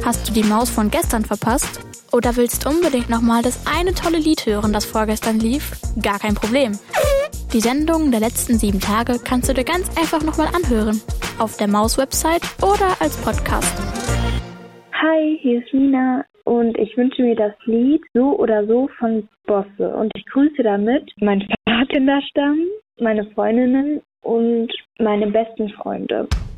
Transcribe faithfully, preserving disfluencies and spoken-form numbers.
Hast du die Maus von gestern verpasst? Oder willst unbedingt nochmal das eine tolle Lied hören, das vorgestern lief? Gar kein Problem. Die Sendungen der letzten sieben Tage kannst du dir ganz einfach nochmal anhören. Auf der Maus-Website oder als Podcast. Hi, hier ist Mina und ich wünsche mir das Lied So oder So von Bosse. Und ich grüße damit meinen Vaterkinderstamm, meine Freundinnen und meine besten Freunde.